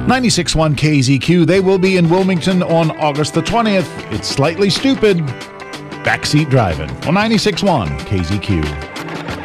96.1 KZQ. They will be in Wilmington on August the 20th. It's Slightly Stoopid. Backseat Driving on 96.1 KZQ.